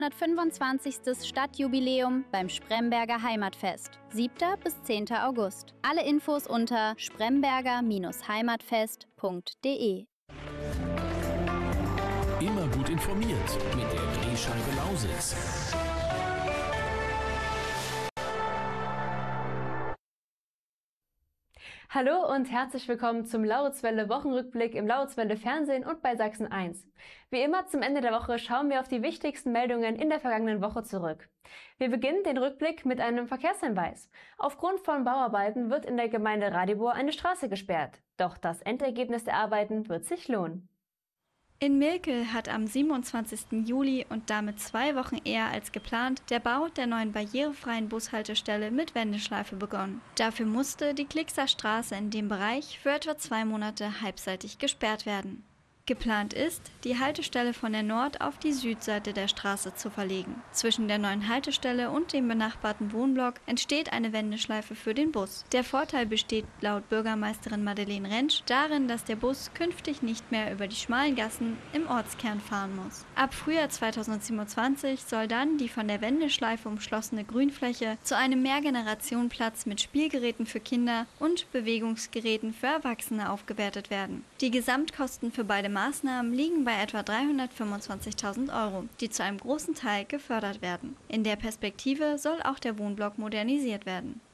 225. Stadtjubiläum beim Spremberger Heimatfest, 7. bis 10. August. Alle Infos unter spremberger-heimatfest.de. Immer gut informiert mit der Drehscheibe Lausitz. Hallo und herzlich willkommen zum Lauritzwelle Wochenrückblick im Lauritzwelle Fernsehen und bei Sachsen 1. Wie immer zum Ende der Woche schauen wir auf die wichtigsten Meldungen in der vergangenen Woche zurück. Wir beginnen den Rückblick mit einem Verkehrshinweis. Aufgrund von Bauarbeiten wird in der Gemeinde Radibor eine Straße gesperrt. Doch das Endergebnis der Arbeiten wird sich lohnen. In Milkel hat am 27. Juli und damit 2 Wochen eher als geplant der Bau der neuen barrierefreien Bushaltestelle mit Wendeschleife begonnen. Dafür musste die Klickser Straße in dem Bereich für etwa 2 Monate halbseitig gesperrt werden. Geplant ist, die Haltestelle von der Nord- auf die Südseite der Straße zu verlegen. Zwischen der neuen Haltestelle und dem benachbarten Wohnblock entsteht eine Wendeschleife für den Bus. Der Vorteil besteht laut Bürgermeisterin Madeleine Rentsch darin, dass der Bus künftig nicht mehr über die schmalen Gassen im Ortskern fahren muss. Ab Frühjahr 2027 soll dann die von der Wendeschleife umschlossene Grünfläche zu einem Mehrgenerationenplatz mit Spielgeräten für Kinder und Bewegungsgeräten für Erwachsene aufgewertet werden. Die Gesamtkosten für beide Maßnahmen liegen bei etwa 325.000 €, die zu einem großen Teil gefördert werden. In der Perspektive soll auch der Wohnblock modernisiert werden.